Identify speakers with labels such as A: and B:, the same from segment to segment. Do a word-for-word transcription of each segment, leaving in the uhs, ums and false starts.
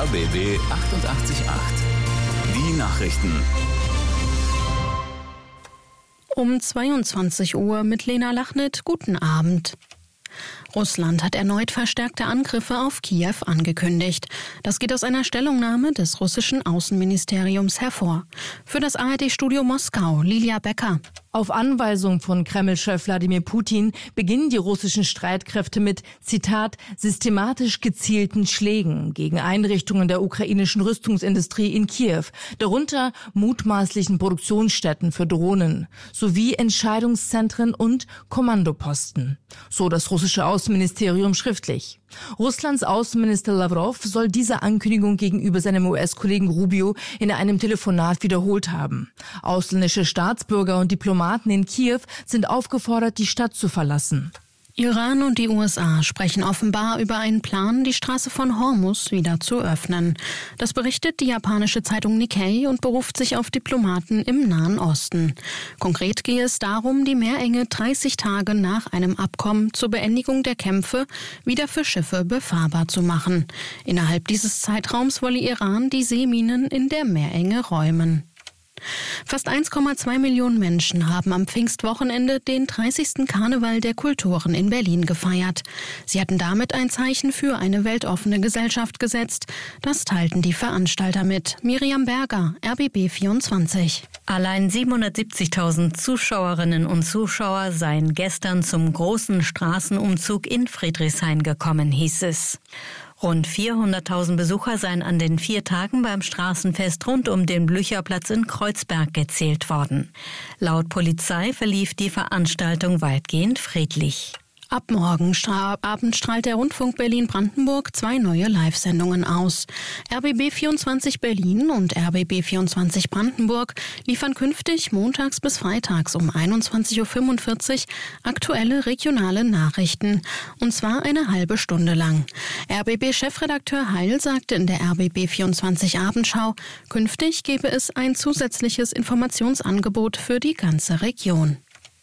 A: R B B achtundachtzig Komma acht. Die Nachrichten.
B: Um zweiundzwanzig Uhr mit Lena Lachnit. Guten Abend. Russland hat erneut verstärkte Angriffe auf Kiew angekündigt. Das geht aus einer Stellungnahme des russischen Außenministeriums hervor. Für das A R D-Studio Moskau, Lilia Becker.
C: Auf Anweisung von Kreml-Chef Wladimir Putin beginnen die russischen Streitkräfte mit, Zitat, systematisch gezielten Schlägen gegen Einrichtungen der ukrainischen Rüstungsindustrie in Kiew, darunter mutmaßlichen Produktionsstätten für Drohnen, sowie Entscheidungszentren und Kommandoposten. So das russische Außenministerium schriftlich. Russlands Außenminister Lavrov soll diese Ankündigung gegenüber seinem U S-Kollegen Rubio in einem Telefonat wiederholt haben. Ausländische Staatsbürger und Diplomaten in Kiew sind aufgefordert, die Stadt zu verlassen.
B: Iran und die U S A sprechen offenbar über einen Plan, die Straße von Hormuz wieder zu öffnen. Das berichtet die japanische Zeitung Nikkei und beruft sich auf Diplomaten im Nahen Osten. Konkret gehe es darum, die Meerenge dreißig Tage nach einem Abkommen zur Beendigung der Kämpfe wieder für Schiffe befahrbar zu machen. Innerhalb dieses Zeitraums wolle Iran die Seeminen in der Meerenge räumen. Fast eins Komma zwei Millionen Menschen haben am Pfingstwochenende den dreißigsten Karneval der Kulturen in Berlin gefeiert. Sie hatten damit ein Zeichen für eine weltoffene Gesellschaft gesetzt. Das teilten die Veranstalter mit. Miriam Berger, R B B vierundzwanzig.
D: Allein siebenhundertsiebzigtausend Zuschauerinnen und Zuschauer seien gestern zum großen Straßenumzug in Friedrichshain gekommen, hieß es. Rund vierhunderttausend Besucher seien an den vier Tagen beim Straßenfest rund um den Blücherplatz in Kreuzberg gezählt worden. Laut Polizei verlief die Veranstaltung weitgehend friedlich.
B: Ab morgen stra- Abend strahlt der Rundfunk Berlin-Brandenburg zwei neue Live-Sendungen aus. R B B vierundzwanzig Berlin und R B B vierundzwanzig Brandenburg liefern künftig montags bis freitags um einundzwanzig Uhr fünfundvierzig aktuelle regionale Nachrichten. Und zwar eine halbe Stunde lang. R B B-Chefredakteur Heil sagte in der R B B vierundzwanzig Abendschau, künftig gebe es ein zusätzliches Informationsangebot für die ganze Region.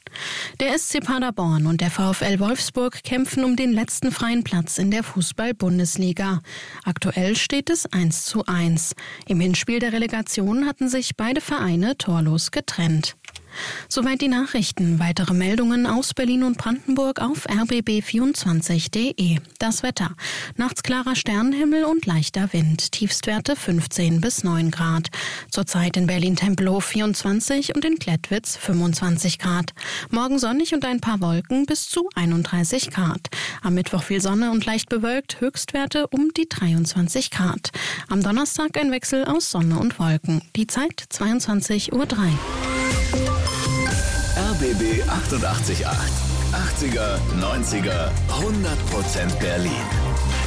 B: Der S C Paderborn und der VfL Wolfsburg kämpfen um den letzten freien Platz in der Fußball-Bundesliga. Aktuell steht es eins zu eins. Im Hinspiel der Relegation hatten sich beide Vereine torlos getrennt. Soweit die Nachrichten. Weitere Meldungen aus Berlin und Brandenburg auf r b b vierundzwanzig punkt d e. Das Wetter. Nachts klarer Sternenhimmel und leichter Wind. Tiefstwerte fünfzehn bis neun Grad. Zurzeit in Berlin-Tempelhof vierundzwanzig und in Klettwitz fünfundzwanzig Grad. Morgen sonnig und ein paar Wolken bis zu einunddreißig Grad. Am Mittwoch viel Sonne und leicht bewölkt. Höchstwerte um die dreiundzwanzig Grad. Am Donnerstag ein Wechsel aus Sonne und Wolken. Die Zeit zweiundzwanzig Uhr drei.
A: R B B achtundachtzig Komma acht. achtziger, neunziger, hundert Prozent Berlin.